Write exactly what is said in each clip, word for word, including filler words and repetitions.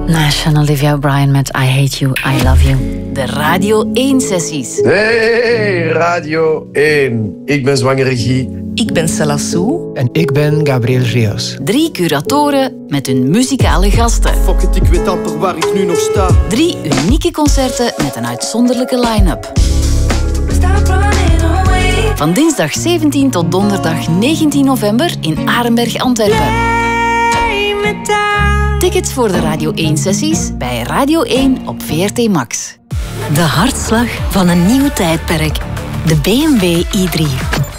Nash Olivia O'Brien met I Hate You, I Love You. De Radio één-sessies. Hey, Radio één. Ik ben Zwangere Guy. Ik ben Salassou. En ik ben Gabriel Rios. Drie curatoren met hun muzikale gasten. Fuck it, ik weet amper waar ik nu nog sta. Drie unieke concerten met een uitzonderlijke line-up. Van dinsdag zeventien tot donderdag negentien november in Arenberg, Antwerpen. Tickets voor de Radio één-sessies bij Radio één op V R T Max. De hartslag van een nieuw tijdperk. De B M W i drie.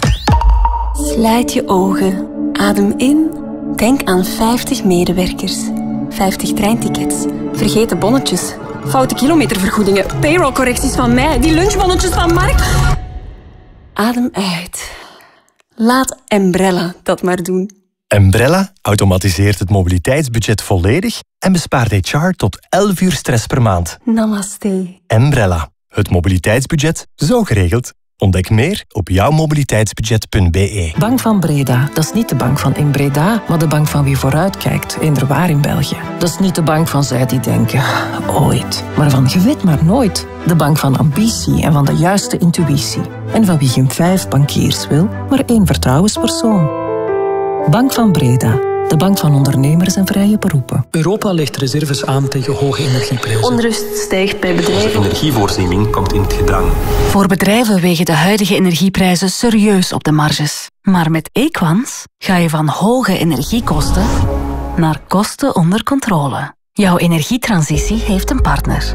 Sluit je ogen. Adem in. Denk aan vijftig medewerkers. vijftig treintickets. Vergeten bonnetjes. Foute kilometervergoedingen. Payrollcorrecties van mij. Die lunchbonnetjes van Mark. Adem uit. Laat Embrella dat maar doen. Embrella automatiseert het mobiliteitsbudget volledig en bespaart H R tot elf uur stress per maand. Namaste. Embrella, het mobiliteitsbudget zo geregeld. Ontdek meer op jouw mobiliteitsbudget punt b e. Bank van Breda, dat is niet de bank van in Breda, maar de bank van wie vooruitkijkt, inderwaar in België. Dat is niet de bank van zij die denken, ooit, maar van je weet maar nooit. De bank van ambitie en van de juiste intuïtie. En van wie geen vijf bankiers wil, maar één vertrouwenspersoon. Bank van Breda, de bank van ondernemers en vrije beroepen. Europa legt reserves aan tegen hoge energieprijzen. Onrust stijgt bij bedrijven. Onze energievoorziening komt in het gedrang. Voor bedrijven wegen de huidige energieprijzen serieus op de marges. Maar met Equans ga je van hoge energiekosten naar kosten onder controle. Jouw energietransitie heeft een partner.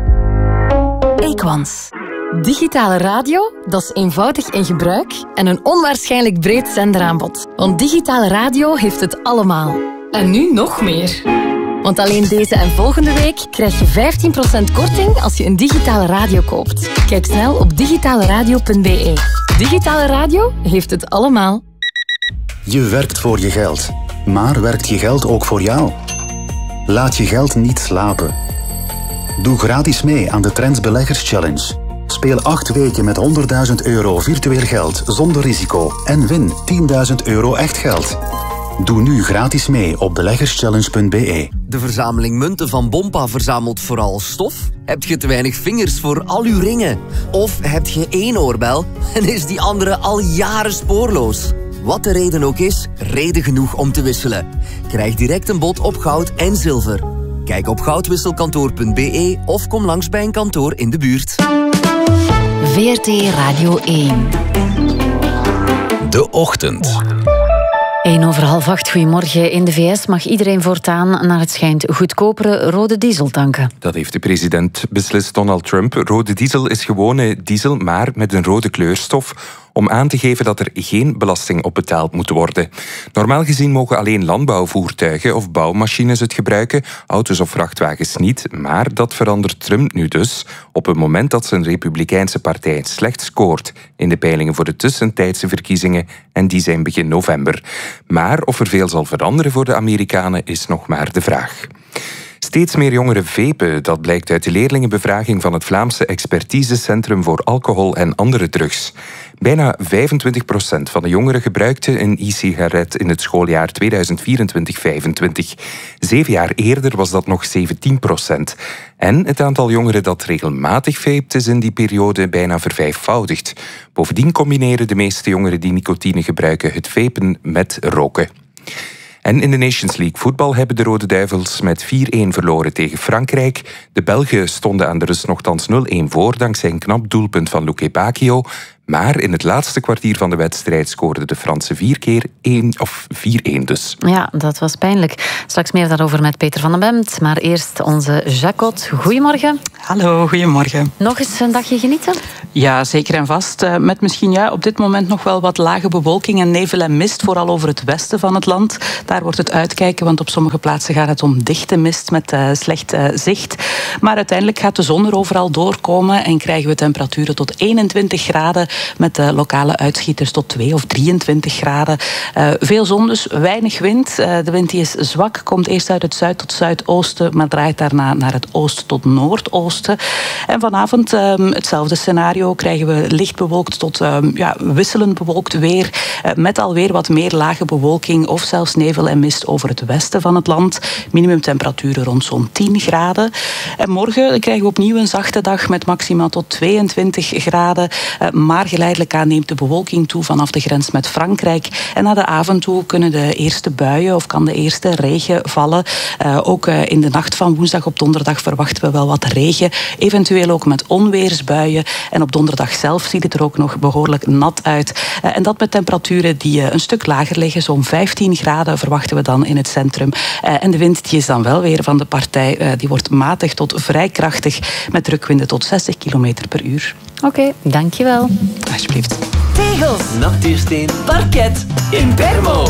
Equans. Digitale radio, dat is eenvoudig in gebruik en een onwaarschijnlijk breed zenderaanbod. Want digitale radio heeft het allemaal. En nu nog meer. Want alleen deze en volgende week krijg je vijftien procent korting als je een digitale radio koopt. Kijk snel op digitale radio punt b e. Digitale radio heeft het allemaal. Je werkt voor je geld. Maar werkt je geld ook voor jou? Laat je geld niet slapen. Doe gratis mee aan de Trends Beleggers Challenge. Speel acht weken met honderdduizend euro virtueel geld zonder risico en win tienduizend euro echt geld. Doe nu gratis mee op beleggerschallenge punt b e. De verzameling munten van Bompa verzamelt vooral stof? Heb je te weinig vingers voor al uw ringen? Of heb je één oorbel en is die andere al jaren spoorloos? Wat de reden ook is, reden genoeg om te wisselen. Krijg direct een bod op goud en zilver. Kijk op goudwisselkantoor punt b e of kom langs bij een kantoor in de buurt. V R T Radio één. De Ochtend. één over half acht, goedemorgen. In de V S mag iedereen voortaan naar het schijnt goedkopere rode diesel tanken. Dat heeft de president beslist, Donald Trump. Rode diesel is gewone diesel, maar met een rode kleurstof, om aan te geven dat er geen belasting op betaald moet worden. Normaal gezien mogen alleen landbouwvoertuigen of bouwmachines het gebruiken, auto's of vrachtwagens niet, maar dat verandert Trump nu dus op het moment dat zijn Republikeinse partij slecht scoort in de peilingen voor de tussentijdse verkiezingen en die zijn begin november. Maar of er veel zal veranderen voor de Amerikanen is nog maar de vraag. Steeds meer jongeren vapen, dat blijkt uit de leerlingenbevraging van het Vlaamse Expertisecentrum voor Alcohol en Andere Drugs. Bijna vijfentwintig procent van de jongeren gebruikte een e-sigaret in het schooljaar tweeduizend vierentwintig vijfentwintig. Zeven jaar eerder was dat nog zeventien procent. En het aantal jongeren dat regelmatig vapet is in die periode bijna vervijfvoudigd. Bovendien combineren de meeste jongeren die nicotine gebruiken het vapen met roken. En in de Nations League voetbal hebben de Rode Duivels met vier-een verloren tegen Frankrijk. De Belgen stonden aan de rust nogthans nul-een voor dankzij een knap doelpunt van Luque Bacchio. Maar in het laatste kwartier van de wedstrijd scoorden de Fransen vier keer één of vier-een dus. Ja, dat was pijnlijk. Straks meer daarover met Peter van den Bemt. Maar eerst onze Jacot. Goedemorgen. Hallo, goedemorgen. Nog eens een dagje genieten? Ja, zeker en vast. Met misschien ja, op dit moment nog wel wat lage bewolking en nevel en mist, vooral over het westen van het land. Daar wordt het uitkijken, want op sommige plaatsen gaat het om dichte mist met uh, slecht uh, zicht. Maar uiteindelijk gaat de zon er overal doorkomen en krijgen we temperaturen tot eenentwintig graden met uh, lokale uitschieters tot twee of drieëntwintig graden. Uh, veel zon dus, weinig wind. Uh, de wind die is zwak, komt eerst uit het zuid tot zuidoosten, maar draait daarna naar het oosten tot noordoosten. En vanavond um, hetzelfde scenario, krijgen we licht bewolkt tot um, ja, wisselend bewolkt weer, uh, met alweer wat meer lage bewolking of zelfs nevel en mist over het westen van het land. Minimumtemperaturen rond zo'n tien graden. En morgen krijgen we opnieuw een zachte dag met maximaal tot tweeëntwintig graden. Uh, maar geleidelijk aan neemt de bewolking toe vanaf de grens met Frankrijk. En naar de avond toe kunnen de eerste buien of kan de eerste regen vallen. Uh, ook uh, in de nacht van woensdag op donderdag verwachten we wel wat regen. Eventueel ook met onweersbuien. En op donderdag zelf ziet het er ook nog behoorlijk nat uit. Uh, en dat met temperaturen die uh, een stuk lager liggen. Zo'n vijftien graden verwachten we dan in het centrum. Uh, en de wind die is dan wel weer van de partij. Uh, die wordt matig tot vrij krachtig. Met drukwinden tot zestig kilometer per uur. Oké, okay, dankjewel. Alsjeblieft. Tegels, natuursteen, parket, Impermo.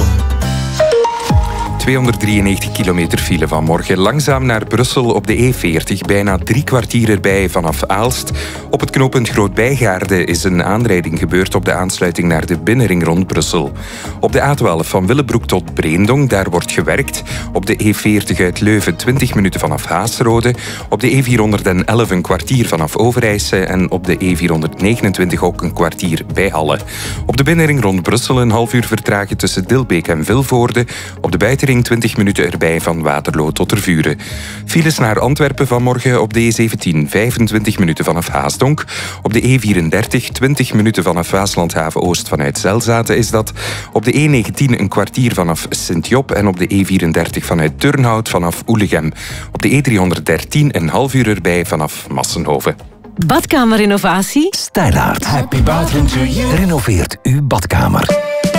tweehonderddrieënnegentig kilometer file vanmorgen. Langzaam naar Brussel op de E veertig. Bijna drie kwartier erbij vanaf Aalst. Op het knooppunt Groot-Bijgaarde is een aanrijding gebeurd op de aansluiting naar de binnenring rond Brussel. Op de A twaalf van Willebroek tot Breendonk, daar wordt gewerkt. Op de E veertig uit Leuven twintig minuten vanaf Haasrode. Op de E vierhonderdelf een kwartier vanaf Overijse. En op de E vierhonderdnegenentwintig ook een kwartier bij Halle. Op de binnenring rond Brussel een half uur vertragen tussen Dilbeek en Vilvoorde. Op de buitenring twintig minuten erbij van Waterloo tot Tervuren. Files naar Antwerpen vanmorgen op de E zeventien, vijfentwintig minuten vanaf Haasdonk. Op de E vierendertig, twintig minuten vanaf Waaslandhaven Oost vanuit Zelzaten is dat. Op de E negentien een kwartier vanaf Sint-Job en op de E vierendertig vanuit Turnhout vanaf Oelegem. Op de E driehonderddertien een half uur erbij vanaf Massenhoven. Badkamerrenovatie? Stijlaert. Happy bathroom to you. Renoveert uw badkamer.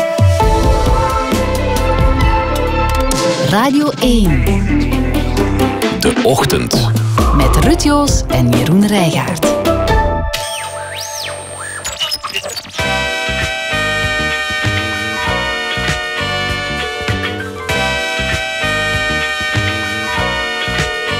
Radio één. De Ochtend. Met Ruud Joos en Jeroen Rijgaard.